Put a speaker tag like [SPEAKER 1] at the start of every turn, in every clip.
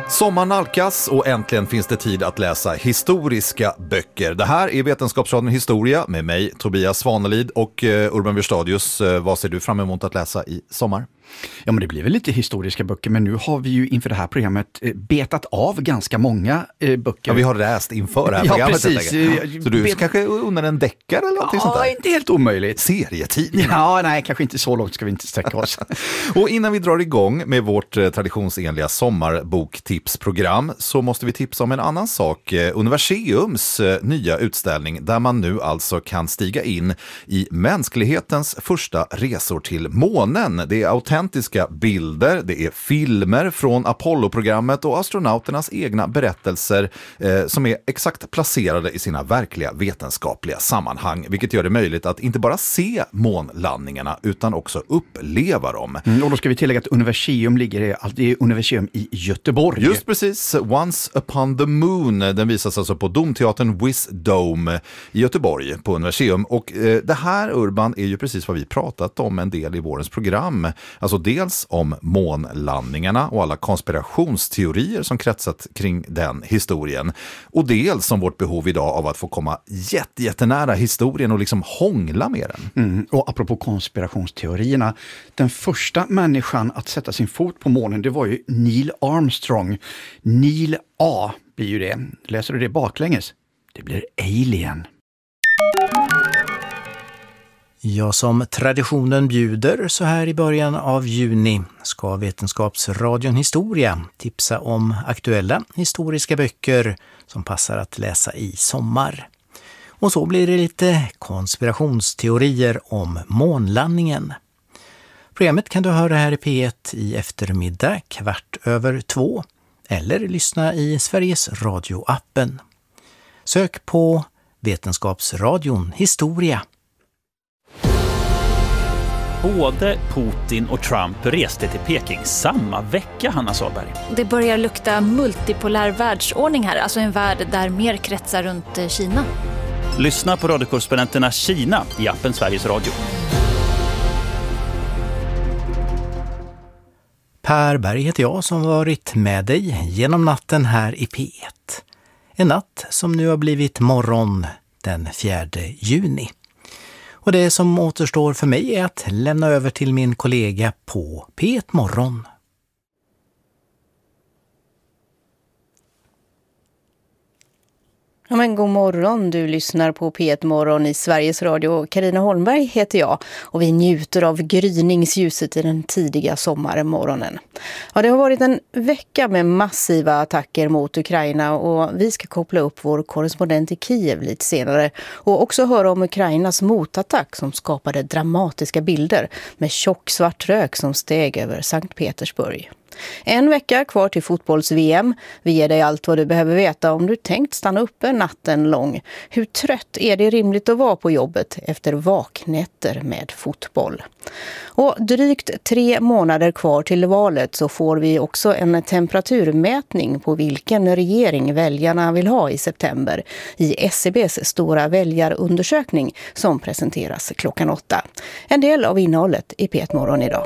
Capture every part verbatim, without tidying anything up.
[SPEAKER 1] Sommaren nalkas och äntligen finns det tid att läsa historiska böcker. Det här är Vetenskapsradion Historia med mig, Tobias Svanelid och uh, Urban Wierstadius. Uh, vad ser du fram emot att läsa i sommar?
[SPEAKER 2] Ja, men det blir väl lite historiska böcker, men nu har vi ju inför det här programmet eh, betat av ganska många eh, böcker.
[SPEAKER 1] Ja, vi har läst inför det här programmet.
[SPEAKER 2] Ja, precis.
[SPEAKER 1] Så du
[SPEAKER 2] Bet...
[SPEAKER 1] kanske undrar en deckare eller någonting
[SPEAKER 2] ja,
[SPEAKER 1] sånt där?
[SPEAKER 2] Ja, inte helt omöjligt.
[SPEAKER 1] Serietidning?
[SPEAKER 2] Ja, nej, kanske inte så långt ska vi inte sträcka oss.
[SPEAKER 1] Och innan vi drar igång med vårt eh, traditionsenliga sommarboktipsprogram så måste vi tipsa om en annan sak. Eh, Universiums eh, nya utställning där man nu alltså kan stiga in i mänsklighetens första resor till månen. Det är autentiska bilder, det är filmer från Apollo-programmet och astronauternas egna berättelser eh, som är exakt placerade i sina verkliga vetenskapliga sammanhang, vilket gör det möjligt att inte bara se månlandningarna utan också uppleva dem.
[SPEAKER 2] Mm, och då ska vi tillägga att Universium ligger i Universium i Göteborg.
[SPEAKER 1] Just precis, Once upon the Moon, den visas alltså på Domteatern Wisdome i Göteborg på Universium. Och eh, det här, Urban, är ju precis vad vi pratat om en del i vårens program. Alltså dels om månlandningarna och alla konspirationsteorier som kretsat kring den historien. Och dels om vårt behov idag av att få komma jätte, jättenära historien och liksom hångla med den.
[SPEAKER 2] Mm, och apropå konspirationsteorierna, den första människan att sätta sin fot på månen, det var ju Neil Armstrong. Neil A blir ju det. Läser du det baklänges? Det blir Alien.
[SPEAKER 3] Ja, som traditionen bjuder så här i början av juni ska Vetenskapsradion Historia tipsa om aktuella historiska böcker som passar att läsa i sommar. Och så blir det lite konspirationsteorier om månlandningen. Programmet kan du höra här i P ett i eftermiddag kvart över två eller lyssna i Sveriges Radio-appen. Sök på Vetenskapsradion Historia.
[SPEAKER 4] Både Putin och Trump reste till Peking samma vecka, Hanna Sahlberg.
[SPEAKER 5] Det börjar lukta multipolär världsordning här, alltså en värld där mer kretsar runt Kina.
[SPEAKER 4] Lyssna på radiokorrespondenterna Kina i appen Sveriges Radio.
[SPEAKER 3] Per Berg heter jag som varit med dig genom natten här i P ett. En natt som nu har blivit morgon den fjärde juni. Och det som återstår för mig är att lämna över till min kollega på P ett Morgon.
[SPEAKER 6] Ja, men god morgon, du lyssnar på P ett Morgon i Sveriges Radio. Carina Holmberg heter jag och vi njuter av gryningsljuset i den tidiga sommarmorgonen. Ja, det har varit en vecka med massiva attacker mot Ukraina och vi ska koppla upp vår korrespondent i Kiev lite senare och också höra om Ukrainas motattack som skapade dramatiska bilder med tjock svart rök som steg över Sankt Petersburg. En vecka kvar till fotbolls-V M. Vi ger dig allt vad du behöver veta om du tänkt stanna uppe natten lång. Hur trött är det rimligt att vara på jobbet efter vaknätter med fotboll? Och drygt tre månader kvar till valet så får vi också en temperaturmätning på vilken regering väljarna vill ha i september i S C B:s stora väljarundersökning som presenteras klockan åtta. En del av innehållet i P ett Morgon idag.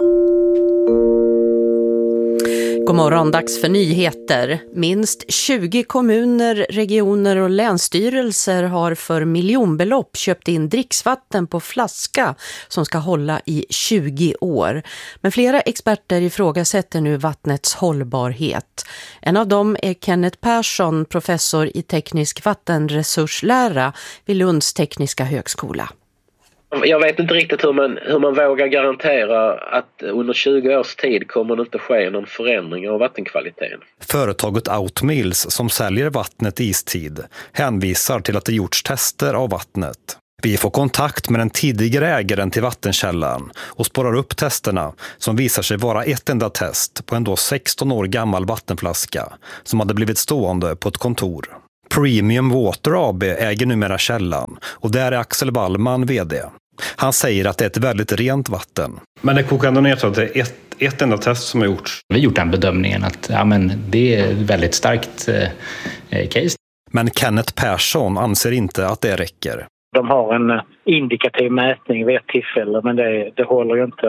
[SPEAKER 7] God morgon, dags för nyheter. Minst tjugo kommuner, regioner och länsstyrelser har för miljonbelopp köpt in dricksvatten på flaska som ska hålla i tjugo år. Men flera experter ifrågasätter nu vattnets hållbarhet. En av dem är Kenneth Persson, professor i teknisk vattenresurslära vid Lunds tekniska högskola.
[SPEAKER 8] Jag vet inte riktigt hur man, hur man vågar garantera att under tjugo års tid kommer det inte ske någon förändring av vattenkvaliteten.
[SPEAKER 9] Företaget Outmills som säljer vattnet i istid hänvisar till att det gjorts tester av vattnet. Vi får kontakt med den tidigare ägaren till vattenkällan och spårar upp testerna som visar sig vara ett enda test på en då sexton år gammal vattenflaska som hade blivit stående på ett kontor. Premium Water A B äger numera källan och där är Axel Wallman vd. Han säger att det är ett väldigt rent vatten. Men det kokar ändå ner så att det är ett, ett enda test som har gjorts.
[SPEAKER 10] Vi har gjort den bedömningen att ja, men det är ett väldigt starkt eh, case.
[SPEAKER 9] Men Kenneth Persson anser inte att det räcker.
[SPEAKER 11] De har en indikativ mätning vid ett tillfälle men det, det håller ju inte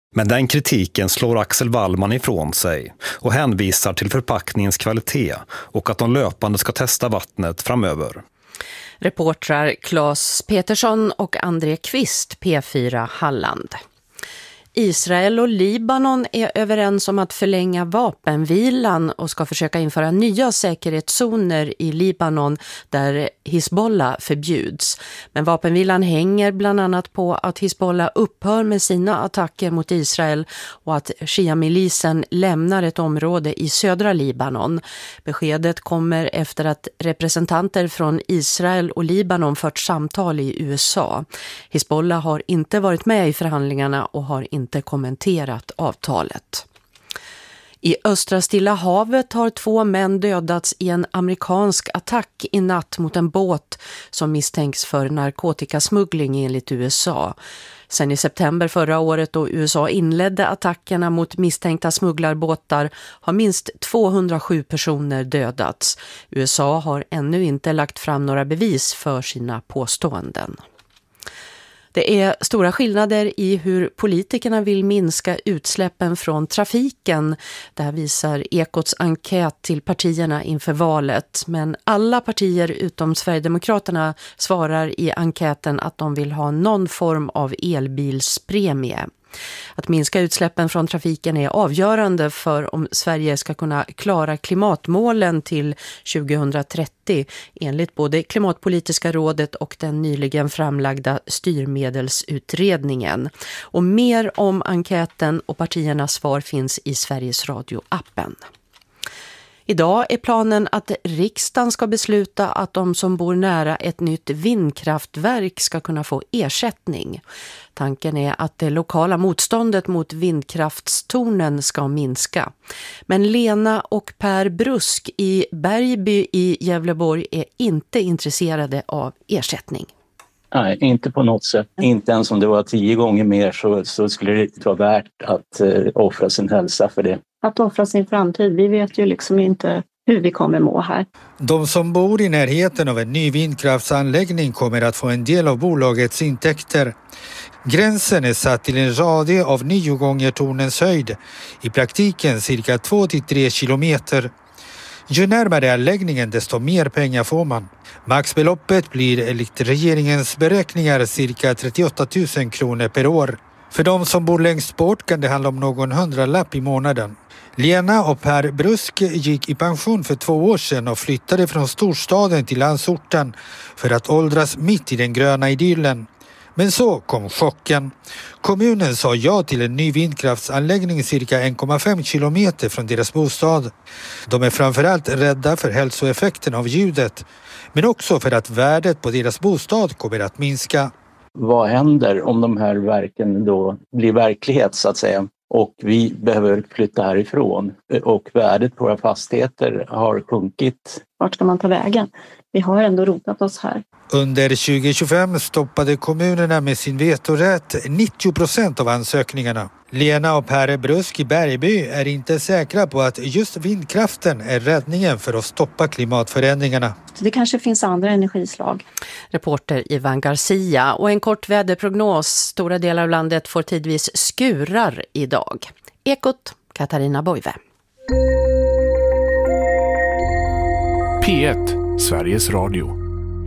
[SPEAKER 9] Men den kritiken slår Axel Wallman ifrån sig och hänvisar till förpackningens kvalitet och att de löpande ska testa vattnet framöver.
[SPEAKER 7] Reportrar Claes Petersson och André Kvist, P fyra Halland. Israel och Libanon är överens om att förlänga vapenvilan och ska försöka införa nya säkerhetszoner i Libanon där Hizbollah förbjuds. Men vapenvilan hänger bland annat på att Hizbollah upphör med sina attacker mot Israel och att Shia-milisen lämnar ett område i södra Libanon. Beskedet kommer efter att representanter från Israel och Libanon fört samtal i U S A. Hizbollah har inte varit med i förhandlingarna och har inte inte kommenterat avtalet. I östra Stilla havet har två män dödats i en amerikansk attack i natt mot en båt som misstänks för narkotikasmuggling enligt U S A. Sen i september förra året då U S A inledde attackerna mot misstänkta smugglarbåtar har minst tvåhundrasju personer dödats. U S A har ännu inte lagt fram några bevis för sina påståenden. Det är stora skillnader i hur politikerna vill minska utsläppen från trafiken. Det här visar Ekots enkät till partierna inför valet. Men alla partier utom Sverigedemokraterna svarar i enkäten att de vill ha någon form av elbilspremie. Att minska utsläppen från trafiken är avgörande för om Sverige ska kunna klara klimatmålen till tjugohundratrettio enligt både Klimatpolitiska rådet och den nyligen framlagda styrmedelsutredningen. Och mer om enkäten och partiernas svar finns i Sveriges Radio-appen. Idag är planen att riksdagen ska besluta att de som bor nära ett nytt vindkraftverk ska kunna få ersättning. Tanken är att det lokala motståndet mot vindkraftstornen ska minska. Men Lena och Per Brusk i Bergby i Gävleborg är inte intresserade av ersättning.
[SPEAKER 11] Nej, inte på något sätt. Inte ens om det var tio gånger mer så, så skulle det inte vara värt att eh, offra sin hälsa för det.
[SPEAKER 12] Att offra sin framtid. Vi vet ju liksom inte hur vi kommer må här.
[SPEAKER 13] De som bor i närheten av en ny vindkraftsanläggning kommer att få en del av bolagets intäkter. Gränsen är satt till en radie av nio gånger tornens höjd. I praktiken cirka två till tre kilometer. Ju närmare anläggningen desto mer pengar får man. Maxbeloppet blir enligt regeringens beräkningar cirka trettioåtta tusen kronor per år. För de som bor längst bort kan det handla om någon hundralapp i månaden. Lena och Per Brusk gick i pension för två år sedan och flyttade från storstaden till landsorten för att åldras mitt i den gröna idyllen. Men så kom chocken. Kommunen sa ja till en ny vindkraftsanläggning cirka en komma fem kilometer från deras bostad. De är framförallt rädda för hälsoeffekten av ljudet, men också för att värdet på deras bostad kommer att minska.
[SPEAKER 11] Vad händer om de här verken då blir verklighet så att säga? Och vi behöver flytta härifrån och värdet på våra fastigheter har sjunkit.
[SPEAKER 12] Vart ska man ta vägen? Vi har ändå rotat oss här.
[SPEAKER 13] Under tjugo tjugofem stoppade kommunerna med sin vetorätt nittio procent av ansökningarna. Lena och Per Brusk i Bergby är inte säkra på att just vindkraften är räddningen för att stoppa klimatförändringarna.
[SPEAKER 12] Det kanske finns andra energislag.
[SPEAKER 7] Reporter Ivan Garcia och en kort väderprognos. Stora delar av landet får tidvis skurar idag. Ekot, Katarina Boive.
[SPEAKER 14] P ett, Sveriges Radio.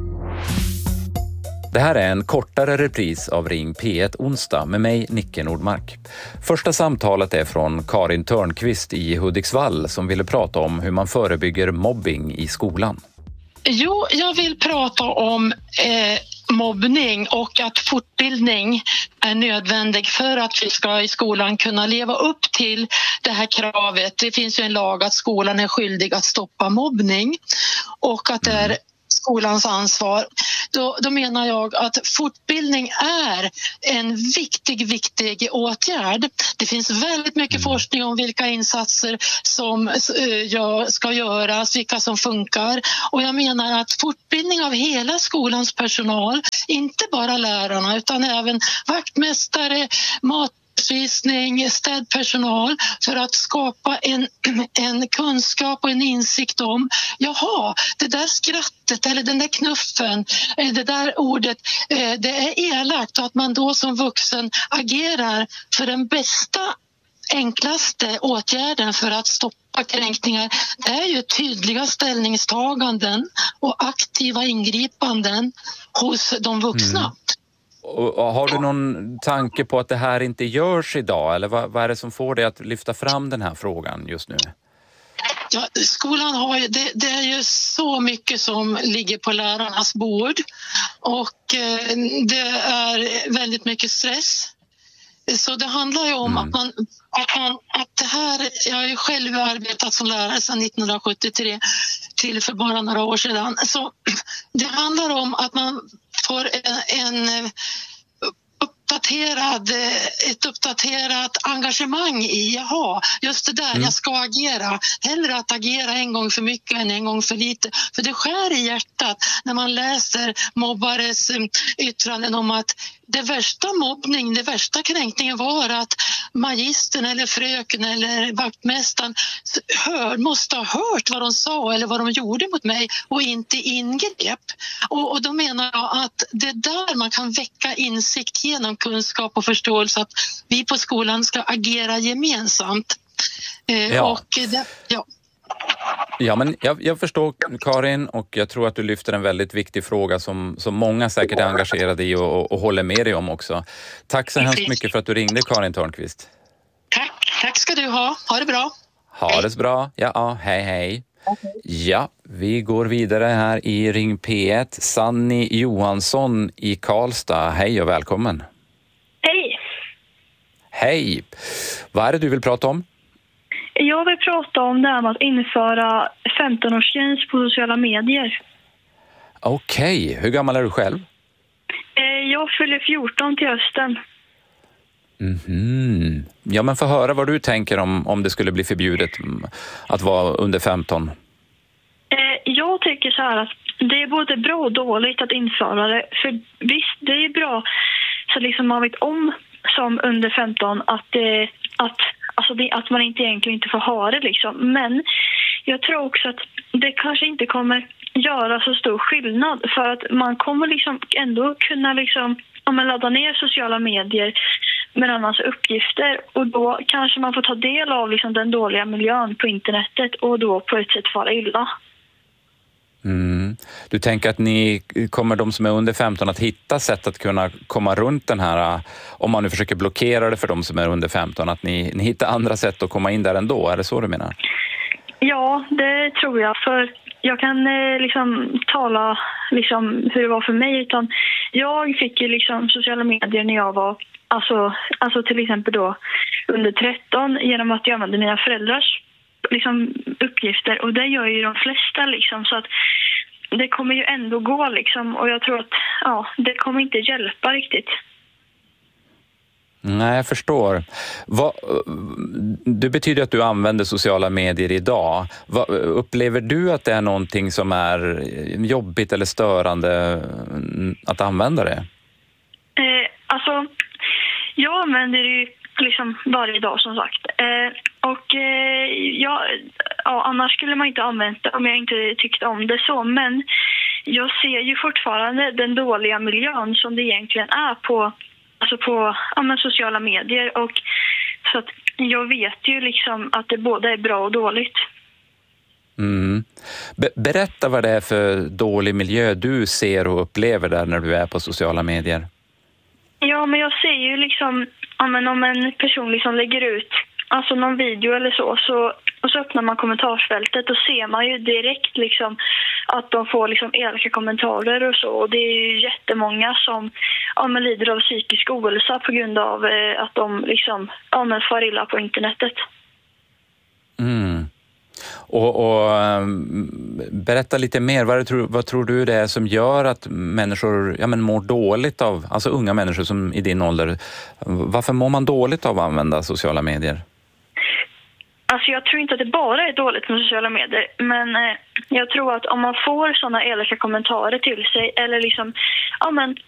[SPEAKER 15] Det här är en kortare repris av Ring P ett onsdag med mig, Nicke Nordmark. Första samtalet är från Karin Törnqvist i Hudiksvall som ville prata om hur man förebygger mobbing i skolan.
[SPEAKER 16] Jo, jag vill prata om eh, mobbning och att fortbildning är nödvändig för att vi ska i skolan kunna leva upp till det här kravet. Det finns ju en lag att skolan är skyldig att stoppa mobbning och att det är skolans ansvar. Då, då menar jag att fortbildning är en viktig, viktig åtgärd. Det finns väldigt mycket forskning om vilka insatser som uh, ska göras, vilka som funkar. Och jag menar att fortbildning av hela skolans personal, inte bara lärarna utan även vaktmästare, mat undervisning, städpersonal för att skapa en, en kunskap och en insikt om, jaha, det där skrattet eller den där knuffen, det där ordet, det är elakt, och att man då som vuxen agerar för den bästa, enklaste åtgärden för att stoppa kränkningar. Det är ju tydliga ställningstaganden och aktiva ingripanden hos de vuxna. Mm.
[SPEAKER 15] Och, och har du någon tanke på att det här inte görs idag? Eller vad, vad är det som får dig att lyfta fram den här frågan just nu?
[SPEAKER 16] Ja, skolan har ju, det, det är ju så mycket som ligger på lärarnas bord. Och eh, det är väldigt mycket stress. Så det handlar ju om mm. att, man, att, man, att det här, jag har ju själv arbetat som lärare sedan nittonhundrasjuttiotre till för bara några år sedan. Så det handlar om att man får en, en uppdaterad, ett uppdaterat engagemang i, jaha, just det där, mm. jag ska agera. Hellre att agera en gång för mycket än en gång för lite. För det skär i hjärtat när man läser mobbares yttranden om att det värsta mobbning, det värsta kränkningen var att magistern eller fröken eller vaktmästaren hör, måste ha hört vad de sa eller vad de gjorde mot mig och inte ingrep. Och, och då menar jag att det är där man kan väcka insikt genom kunskap och förståelse att vi på skolan ska agera gemensamt. Eh,
[SPEAKER 15] ja.
[SPEAKER 16] Och det, ja.
[SPEAKER 15] Ja, men jag, jag förstår Karin, och jag tror att du lyfter en väldigt viktig fråga som, som många säkert är engagerade i och, och, och håller med dig om också. Tack så hemskt mycket för att du ringde, Karin Törnqvist.
[SPEAKER 16] Tack, tack ska du ha. Ha det bra.
[SPEAKER 15] Ha det så bra. Ja, ja, hej hej. Ja, vi går vidare här i Ring P ett. Sanni Johansson i Karlstad. Hej och välkommen.
[SPEAKER 17] Hej.
[SPEAKER 15] Hej. Vad är det du vill prata om?
[SPEAKER 17] Jag vill prata om det här med att införa femton-årsgräns på sociala medier.
[SPEAKER 15] Okej, okay. Hur gammal är du själv?
[SPEAKER 17] Jag fyller fjorton till hösten.
[SPEAKER 15] Mm-hmm. Ja, men få höra vad du tänker om, om det skulle bli förbjudet att vara under femton.
[SPEAKER 17] Jag tycker så här att det är både bra och dåligt att införa det. För visst, det är bra så liksom man vet om som under femton att det, att Alltså det, att man inte egentligen inte får ha det liksom. Men jag tror också att det kanske inte kommer göra så stor skillnad. För att man kommer liksom ändå kunna liksom, om man laddar ner sociala medier med annans uppgifter. Och då kanske man får ta del av liksom den dåliga miljön på internetet och då på ett sätt fara illa.
[SPEAKER 15] Mm. Du tänker att ni kommer, de som är under femton, att hitta sätt att kunna komma runt den här, om man nu försöker blockera det för de som är under femton, att ni, ni hittar andra sätt att komma in där ändå, är det så du menar?
[SPEAKER 17] Ja, det tror jag, för jag kan eh, liksom tala liksom hur det var för mig, utan jag fick ju liksom sociala medier när jag var, alltså, alltså till exempel då under tretton, genom att jag använde mina föräldrars liksom uppgifter, och det gör ju de flesta liksom, så att det kommer ju ändå gå liksom, och jag tror att ja, det kommer inte hjälpa riktigt.
[SPEAKER 15] Nej, jag förstår. Vad, det betyder att du använder sociala medier idag. Vad, upplever du att det är någonting som är jobbigt eller störande att använda det?
[SPEAKER 17] Eh, alltså, jag använder det ju liksom varje dag som sagt. Eh, och eh, ja, ja, annars skulle man inte använda det om jag inte tyckte om det så. Men jag ser ju fortfarande den dåliga miljön som det egentligen är på, alltså på ja, men sociala medier. Och så att jag vet ju liksom att det både är bra och dåligt.
[SPEAKER 15] Mm. Be- berätta vad det är för dålig miljö du ser och upplever där när du är på sociala medier.
[SPEAKER 17] Ja, men jag ser ju liksom, ja, men om en person liksom lägger ut alltså någon video eller så, så och så öppnar man kommentarsfältet och ser man ju direkt liksom att de får liksom elaka kommentarer och så. Och det är ju jättemånga som ja, men lider av psykisk ohälsa på grund av eh, att de liksom ja, men far illa på internetet.
[SPEAKER 15] Mm. Och, och berätta lite mer, vad tror, vad tror du det är som gör att människor ja, men mår dåligt av, alltså unga människor som i din ålder, varför mår man dåligt av att använda sociala medier?
[SPEAKER 17] Alltså jag tror inte att det bara är dåligt med sociala medier, men eh, jag tror att om man får sådana elaka kommentarer till sig eller liksom, ja men